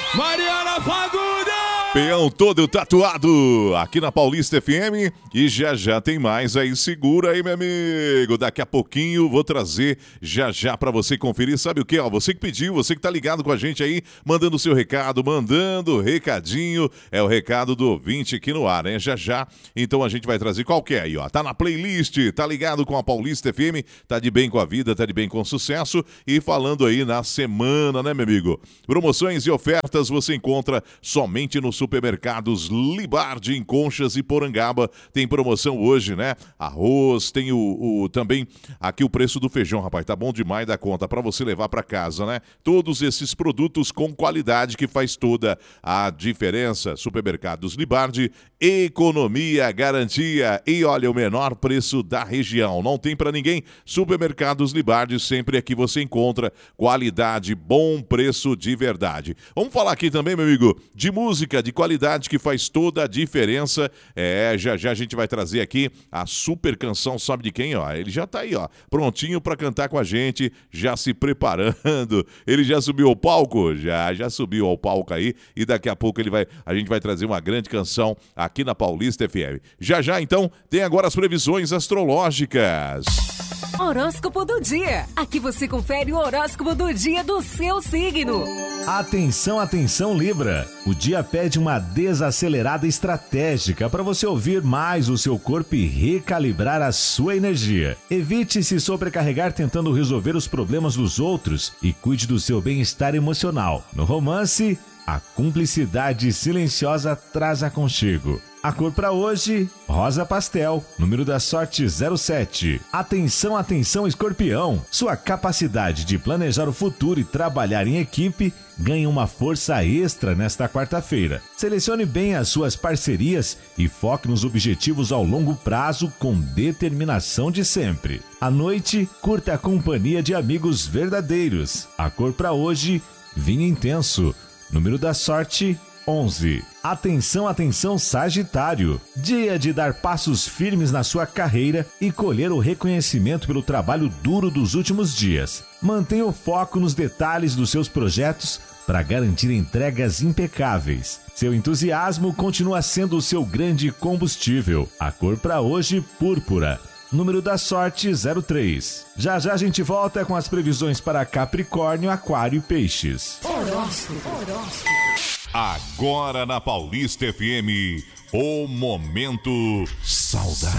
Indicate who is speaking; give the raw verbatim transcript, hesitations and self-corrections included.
Speaker 1: Mariana Fagundes!
Speaker 2: Peão todo tatuado aqui na Paulista F M e já já tem mais aí, segura aí, meu amigo. Daqui a pouquinho vou trazer já já pra você conferir. Sabe o que? Ó, você que pediu, você que tá ligado com a gente aí, mandando o seu recado, mandando recadinho. É o recado do ouvinte aqui no ar, né? Já já, então a gente vai trazer qualquer aí, ó. Tá na playlist, tá ligado com a Paulista F M, tá de bem com a vida, tá de bem com sucesso. E falando aí na semana, né, meu amigo? Promoções e ofertas você encontra somente no Supermercados Libardi, em Conchas e Porangaba. Tem promoção hoje, né? Arroz, tem o, o também aqui o preço do feijão, rapaz. Tá bom demais da conta para você levar para casa, né? Todos esses produtos com qualidade que faz toda a diferença. Supermercados Libardi, economia, garantia e olha, o menor preço da região. Não tem para ninguém. Supermercados Libardi, sempre aqui você encontra qualidade, bom preço de verdade. Vamos falar aqui também, meu amigo, de música, de qualidade que faz toda a diferença. É, já já a gente vai trazer aqui a super canção, sabe de quem? Ó, ele já tá aí, ó, prontinho para cantar com a gente, já se preparando. Ele já subiu ao palco? Já, já subiu ao palco aí e daqui a pouco ele vai, a gente vai trazer uma grande canção aqui na Paulista F M. Já já, então, tem agora as previsões astrológicas.
Speaker 3: Horóscopo do dia. Aqui você confere o horóscopo do dia do seu signo.
Speaker 4: Atenção, atenção, Libra. O dia pede uma desacelerada estratégica para você ouvir mais o seu corpo e recalibrar a sua energia. Evite se sobrecarregar tentando resolver os problemas dos outros e cuide do seu bem-estar emocional. No romance, a cumplicidade silenciosa traz aconchego. A cor para hoje, rosa pastel, número da sorte zero sete. Atenção, atenção, Escorpião! Sua capacidade de planejar o futuro e trabalhar em equipe ganha uma força extra nesta quarta-feira. Selecione bem as suas parcerias e foque nos objetivos ao longo prazo com determinação de sempre. À noite, curta a companhia de amigos verdadeiros. A cor para hoje, vinho intenso, número da sorte onze. Atenção, atenção, Sagitário! Dia de dar passos firmes na sua carreira e colher o reconhecimento pelo trabalho duro dos últimos dias. Mantenha o foco nos detalhes dos seus projetos para garantir entregas impecáveis. Seu entusiasmo continua sendo o seu grande combustível. A cor para hoje, púrpura. Número da sorte zero três. Já já a gente volta com as previsões para Capricórnio, Aquário e Peixes.
Speaker 3: Horóscopo. Horóscopo.
Speaker 2: Agora na Paulista F M, o Momento Saudade.